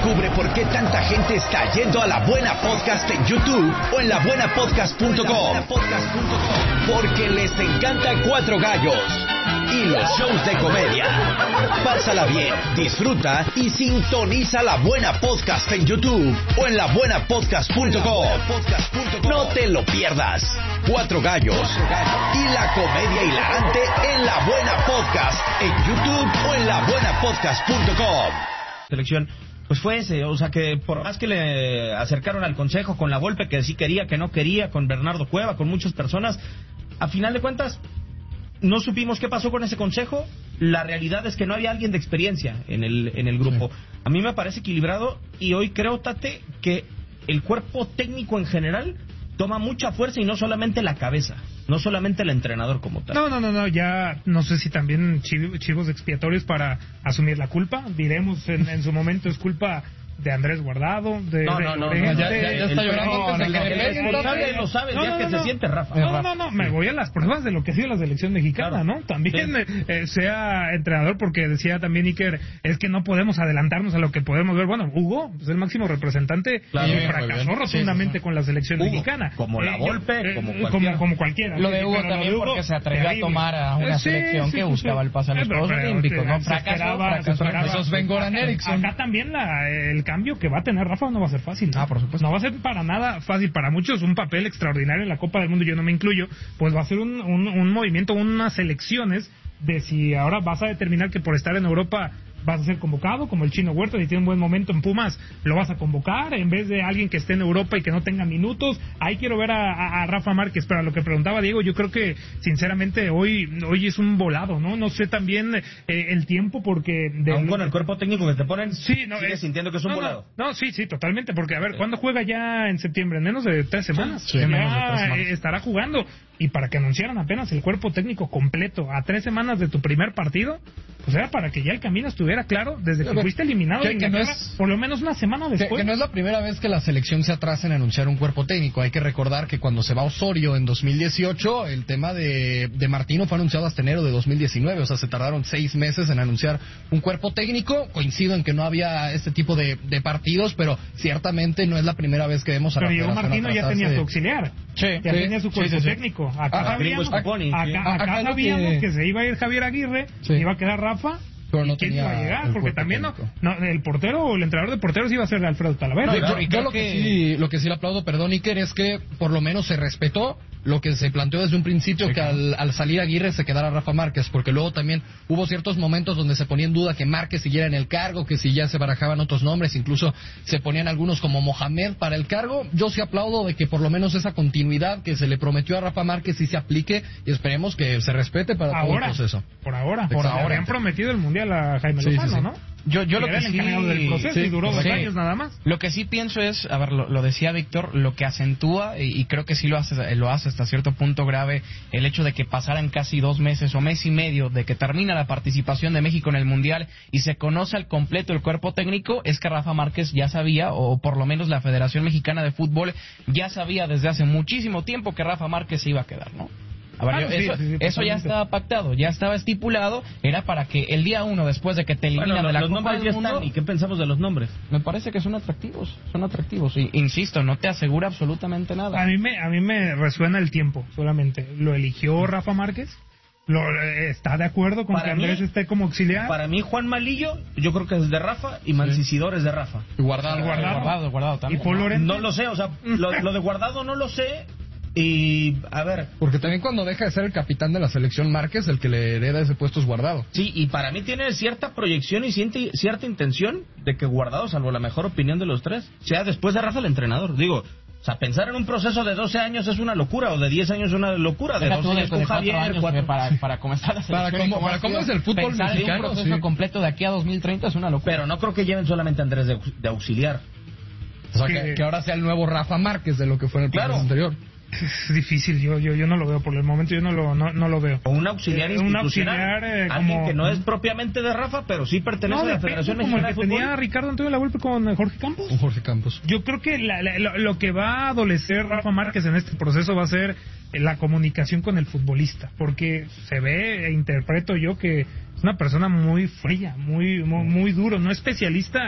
Descubre por qué tanta gente está yendo a La Buena Podcast en YouTube o en labuenapodcast.com. Porque les encanta Cuatro Gallos y los shows de comedia. Pásala bien, disfruta y sintoniza La Buena Podcast en YouTube o en labuenapodcast.com. No te lo pierdas. Cuatro Gallos y la comedia hilarante en La Buena Podcast en YouTube o en labuenapodcast.com. Selección, pues fue ese, o sea que por más que le acercaron al consejo con la Volpe, que sí quería, que no quería, con Bernardo Cueva, con muchas personas, a final de cuentas no supimos qué pasó con ese consejo. La realidad es que no había alguien de experiencia en el grupo. Sí. A mí me parece equilibrado y hoy creo, Tate, que el cuerpo técnico en general toma mucha fuerza y no solamente la cabeza, no solamente el entrenador como tal. No, ya no sé si también chivos expiatorios para asumir la culpa. Diremos en su momento es culpa de Andrés Guardado, de ya está llorando. El responsable lo sabe el día que se siente Rafa. No, me voy a las pruebas de lo que ha sido la selección mexicana, ¿no? También sea entrenador, porque decía también Iker, es que no podemos adelantarnos a lo que podemos ver. Bueno, Hugo, pues el máximo representante, fracasó rotundamente con la selección mexicana. Como la Volpe, como cualquiera. Lo de Hugo también porque se atrevió a tomar a una selección que buscaba el pase a los Juegos Olímpicos, ¿no? Fracasó Sven-Goran Eriksson. Acá también el cambio que va a tener Rafa no va a ser fácil, ¿no? Por supuesto. No va a ser para nada fácil. Para muchos un papel extraordinario en la Copa del Mundo, yo no me incluyo, pues va a ser un movimiento, unas elecciones de si ahora vas a determinar que por estar en Europa vas a ser convocado, como el Chino Huerta, si tiene un buen momento en Pumas, lo vas a convocar, en vez de alguien que esté en Europa y que no tenga minutos. Ahí quiero ver a Rafa Márquez, pero a lo que preguntaba Diego, yo creo que sinceramente hoy es un volado, ¿no? No sé también el tiempo, porque... Aún con el cuerpo técnico que te ponen, ¿sigues sintiendo que es un volado? No, sí, totalmente, porque a ver, ¿cuándo juega ya en septiembre? En menos de 3 semanas. Estará jugando. Y para que anunciaran apenas el cuerpo técnico completo a 3 semanas de tu primer partido, pues era para que ya el camino estuviera claro desde que fuiste eliminado de Inglaterra, por lo menos una semana después. Que no es la primera vez que la selección se atrasa en anunciar un cuerpo técnico. Hay que recordar que cuando se va a Osorio en 2018, el tema de Martino fue anunciado hasta enero de 2019. O sea, se tardaron 6 meses en anunciar un cuerpo técnico. Coincido en que no había este tipo de partidos, pero ciertamente no es la primera vez que vemos a la Pero Martino ya tenía su auxiliar. Ya tenía su cuerpo técnico. Acá sabíamos que se iba a ir Javier Aguirre, iba a quedar Rafa, pero no quién iba a llegar, porque también el portero o el entrenador de porteros iba a ser Alfredo Talavera. Yo lo que sí le aplaudo, perdón Iker, es que por lo menos se respetó lo que se planteó desde un principio, que al salir Aguirre se quedara Rafa Márquez, porque luego también hubo ciertos momentos donde se ponía en duda que Márquez siguiera en el cargo, que si ya se barajaban otros nombres, incluso se ponían algunos como Mohamed para el cargo. Yo sí aplaudo de que por lo menos esa continuidad que se le prometió a Rafa Márquez sí se aplique, y esperemos que se respete para todo el proceso. Por ahora habían prometido el Mundial a Jaime Lozano, ¿no? Yo lo que sí del proceso y duró 2 años nada más. Lo que sí pienso es, a ver, lo decía Víctor, lo que acentúa, y creo que sí lo hace hasta cierto punto grave, el hecho de que pasaran casi 2 meses o mes y medio de que termina la participación de México en el Mundial y se conoce al completo el cuerpo técnico, es que Rafa Márquez ya sabía, o por lo menos la Federación Mexicana de Fútbol ya sabía desde hace muchísimo tiempo que Rafa Márquez se iba a quedar, ¿no? A ver, eso ya estaba pactado, ya estaba estipulado, era para que el día 1, después de que te eliminan de la Copa del Mundo... ¿Y qué pensamos de los nombres? Me parece que son atractivos, y, insisto, no te asegura absolutamente nada. A mí me resuena el tiempo, solamente. ¿Lo eligió Rafa Márquez? ¿Está de acuerdo con que Andrés esté como auxiliar? Para mí, Juan Malillo, yo creo que es de Rafa, y Mancisidor es de Rafa. Y Guardado también. ¿Y Paul Lorente? No lo sé, o sea, lo de Guardado no lo sé. Y, a ver... Porque también cuando deja de ser el capitán de la selección Márquez, el que le hereda ese puesto es Guardado. Sí, y para mí tiene cierta proyección y cierta intención de que Guardado, salvo la mejor opinión de los tres, sea después de Rafa el entrenador. Digo, o sea, pensar en un proceso de 12 años es una locura, o de 10 años es una locura. De 12 años con Javier, 4 para comenzar la selección. Para cómo es el fútbol mexicano, un proceso completo de aquí a 2030 es una locura. Pero no creo que lleven solamente a Andrés de auxiliar. O sea, que ahora sea el nuevo Rafa Márquez de lo que fue en el proceso anterior. Es difícil, yo no lo veo, por el momento yo no lo veo. O un auxiliar institucional, alguien que no es propiamente de Rafa, pero sí pertenece a la Federación Mexicana de Fútbol. Como el que tenía Ricardo Antonio Lavolpe con Jorge Campos. Con Jorge Campos. Yo creo que lo que va a adolecer Rafa Márquez en este proceso va a ser la comunicación con el futbolista, porque se ve e interpreto yo que es una persona muy fría, muy duro, no especialista